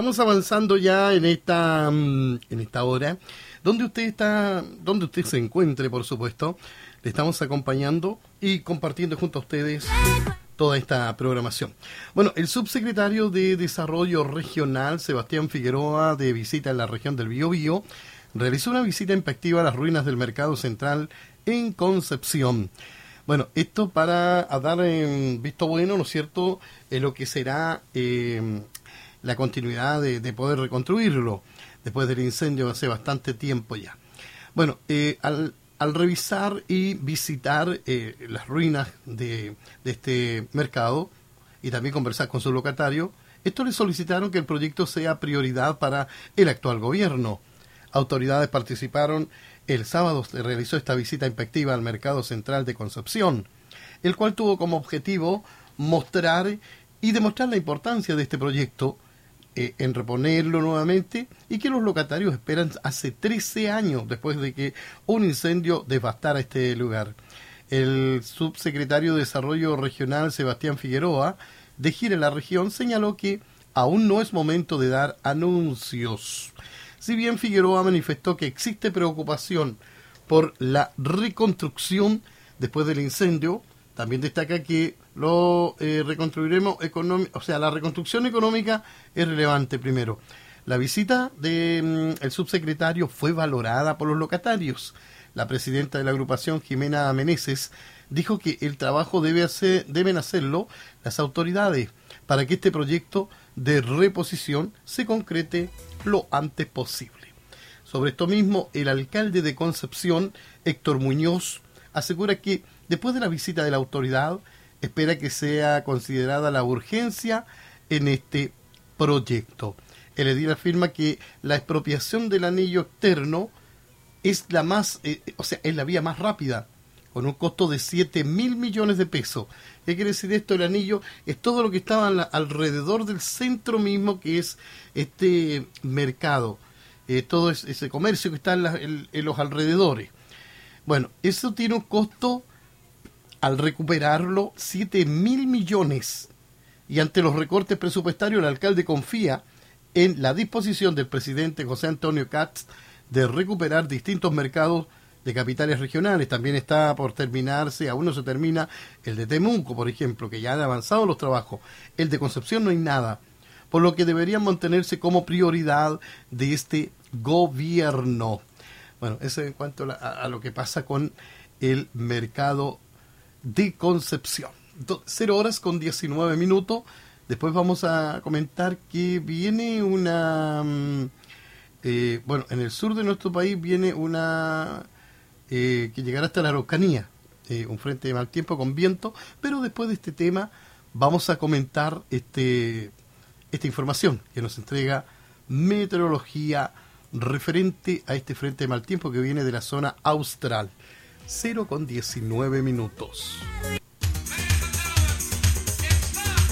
estamos avanzando ya en esta hora, donde usted se encuentre, por supuesto, le estamos acompañando y compartiendo junto a ustedes toda esta programación. Bueno, el subsecretario de Desarrollo Regional, Sebastián Figueroa, de visita en la región del Biobío, realizó una visita inspectiva a las ruinas del Mercado Central en Concepción. Bueno, esto para dar visto bueno, ¿no es cierto?, en lo que será la continuidad de poder reconstruirlo después del incendio hace bastante tiempo ya. Bueno, al revisar y visitar las ruinas de este mercado y también conversar con su locatario, estos le solicitaron que el proyecto sea prioridad para el actual gobierno. Autoridades participaron. El sábado se realizó esta visita inspectiva al Mercado Central de Concepción, el cual tuvo como objetivo demostrar la importancia de este proyecto en reponerlo nuevamente, y que los locatarios esperan hace 13 años después de que un incendio devastara este lugar. El subsecretario de Desarrollo Regional, Sebastián Figueroa, de gira en la región, señaló que aún no es momento de dar anuncios. Si bien Figueroa manifestó que existe preocupación por la reconstrucción después del incendio, también destaca que lo reconstruiremos la reconstrucción económica es relevante primero. La visita del subsecretario fue valorada por los locatarios. La presidenta de la agrupación, Jimena Meneses, dijo que el trabajo deben hacerlo las autoridades para que este proyecto de reposición se concrete lo antes posible. Sobre esto mismo, el alcalde de Concepción, Héctor Muñoz, asegura que después de la visita de la autoridad, espera que sea considerada la urgencia en este proyecto. El edil afirma que la expropiación del anillo externo es es la vía más rápida, con un costo de 7.000 millones de pesos. ¿Qué quiere decir esto? El anillo es todo lo que estaba alrededor del centro mismo, que es este mercado, todo ese comercio que está en los alrededores. Bueno, eso tiene un costo, al recuperarlo, 7.000 millones. Y ante los recortes presupuestarios, el alcalde confía en la disposición del presidente José Antonio Katz de recuperar distintos mercados de capitales regionales. También está por terminarse, aún no se termina, el de Temuco, por ejemplo, que ya han avanzado los trabajos. El de Concepción no hay nada, por lo que deberían mantenerse como prioridad de este gobierno. Bueno, eso en cuanto a lo que pasa con el mercado de Concepción. 0 horas con 19 minutos. Después vamos a comentar que viene en el sur de nuestro país viene que llegará hasta la Araucanía, un frente de mal tiempo con viento, pero después de este tema vamos a comentar esta información que nos entrega meteorología referente a este frente de mal tiempo que viene de la zona austral. 0 con 19 minutos.